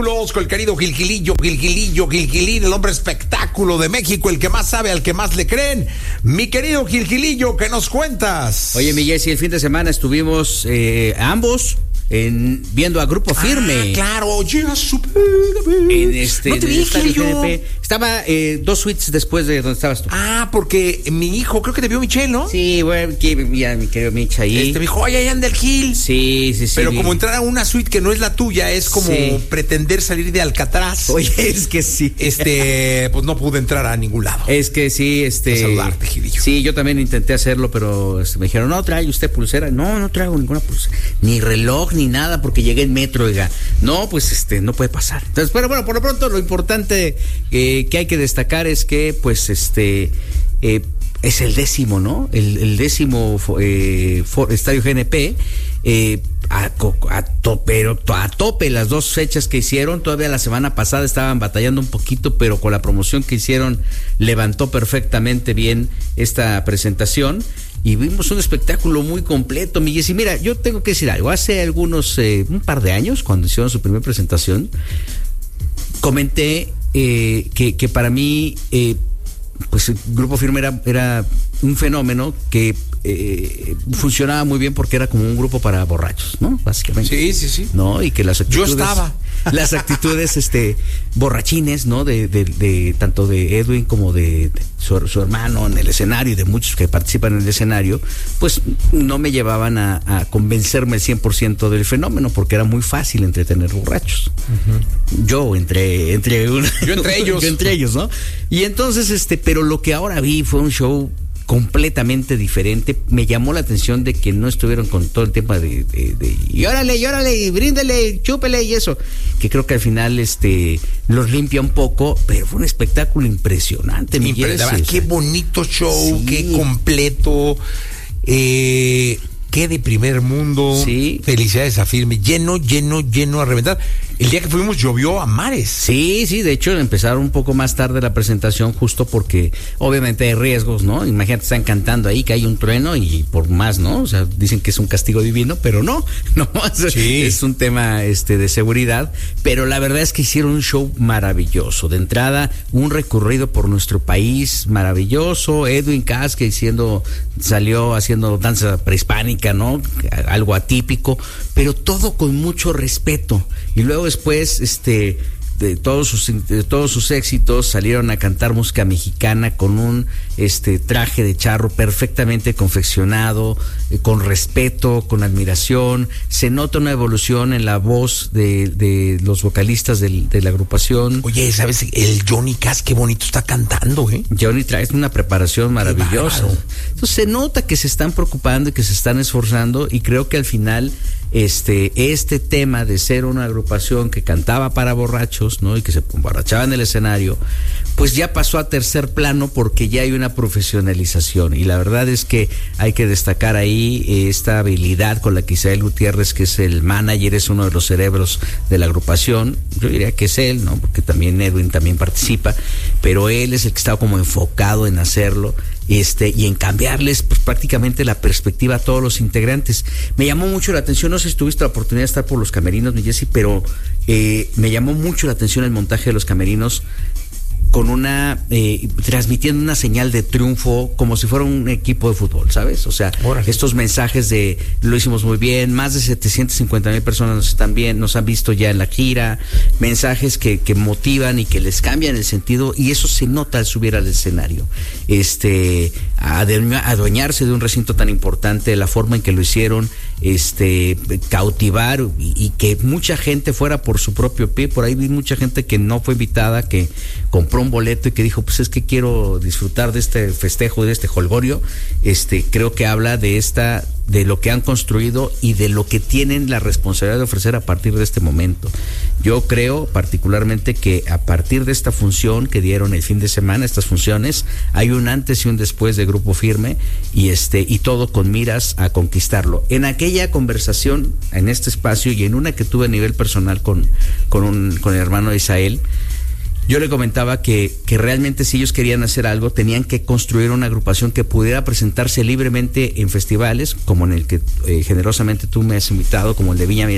Con el querido Gilgilillo, el hombre espectáculo de México, el que más sabe, al que más le creen. Mi querido Gilgilillo, ¿qué nos cuentas? Oye, mi Jessy, el fin de semana estuvimos ambos viendo a Grupo Firme. Claro, ya supe. No te vi, Gilillo. Estaba 2 suites después de donde estabas tú. Porque mi hijo, creo que te vio Michelle, ¿no? Sí, bueno, ya mi querido Mich ahí. Me dijo, oye, ahí anda el Gil. Sí. Pero como entrar a una suite que no es la tuya, es como pretender salir de Alcatraz. Oye, es que sí. Pues no pude entrar a ningún lado. Es que sí, saludarte, Gilillo. Sí, yo también intenté hacerlo, pero me dijeron, no, ¿trae usted pulsera? No traigo ninguna pulsera. Ni reloj, ni nada, porque llegué en metro, oiga. No, pues no puede pasar. Entonces, pero bueno, por lo pronto lo importante que hay que destacar es que, pues, es el 10º, ¿no? El 10º Estadio GNP, pero a tope las 2 fechas que hicieron. Todavía la semana pasada estaban batallando un poquito, pero con la promoción que hicieron levantó perfectamente bien esta presentación y vimos un espectáculo muy completo, mi Jessy. Mira, yo tengo que decir algo. Hace un par de años, cuando hicieron su primera presentación, comenté que para mí pues el Grupo Firme era un fenómeno que funcionaba muy bien porque era como un grupo para borrachos, ¿no? Básicamente. Sí. ¿No? Y que las actitudes... Yo estaba. Las actitudes borrachines, ¿no? De tanto de Edwin como de su hermano en el escenario y de muchos que participan en el escenario, pues no me llevaban a convencerme el 100% del fenómeno, porque era muy fácil entretener borrachos. Uh-huh. Yo entre ellos, ¿no? Y entonces, pero lo que ahora vi fue un show completamente diferente. Me llamó la atención de que no estuvieron con todo el tema de y órale, bríndele, chúpele y eso, que creo que al final los limpia un poco, pero fue un espectáculo impresionante. Qué bonito show, sí. Qué completo, qué de primer mundo. Sí. Felicidades a Firme, lleno a reventar. El día que fuimos llovió a mares. Sí, de hecho empezaron un poco más tarde la presentación, justo porque obviamente hay riesgos, ¿no? Imagínate, están cantando ahí que hay un trueno y por más, ¿no? O sea, dicen que es un castigo divino, pero no, sí. Es un tema de seguridad, pero la verdad es que hicieron un show maravilloso. De entrada, un recorrido por nuestro país maravilloso. Edwin Cass, que salió haciendo danza prehispánica, ¿no? Algo atípico, pero todo con mucho respeto. Y luego después, de todos sus éxitos, salieron a cantar música mexicana con un traje de charro perfectamente confeccionado, con respeto, con admiración. Se nota una evolución en la voz de los vocalistas de la agrupación. Oye, ¿sabes? El Johnny Cass, qué bonito está cantando, ¿eh? Johnny trae una preparación maravillosa. Entonces se nota que se están preocupando y que se están esforzando, y creo que al final este tema de ser una agrupación que cantaba para borrachos, ¿no? Y que se emborrachaba en el escenario, pues ya pasó a tercer plano, porque ya hay una profesionalización. Y la verdad es que hay que destacar ahí esta habilidad con la que Isael Gutiérrez, que es el manager, es uno de los cerebros de la agrupación. Yo diría que es él, ¿no? Porque también Edwin también participa, pero él es el que está como enfocado en hacerlo. Y en cambiarles, pues, prácticamente la perspectiva a todos los integrantes. Me llamó mucho la atención, no sé si tuviste la oportunidad de estar por los camerinos, mi Jessy, pero me llamó mucho la atención el montaje de los camerinos, con transmitiendo una señal de triunfo como si fuera un equipo de fútbol, ¿sabes? O sea, estos mensajes de lo hicimos muy bien, más de 750,000 personas nos han visto ya en la gira, mensajes que motivan y que les cambian el sentido, y eso se nota al subir al escenario. Adueñarse de un recinto tan importante, la forma en que lo hicieron, cautivar, y que mucha gente fuera por su propio pie. Por ahí vi mucha gente que no fue invitada, que compró un boleto y que dijo, pues es que quiero disfrutar de este festejo, de este jolgorio. Creo que habla de lo que han construido y de lo que tienen la responsabilidad de ofrecer a partir de este momento. Yo creo particularmente que a partir de esta función que dieron el fin de semana, estas funciones, hay un antes y un después de Grupo Firme, y todo con miras a conquistarlo. En aquella conversación, en este espacio, y en una que tuve a nivel personal con el hermano de Isael, yo le comentaba que realmente, si ellos querían hacer algo, tenían que construir una agrupación que pudiera presentarse libremente en festivales, como en el que generosamente tú me has invitado, como el de Viña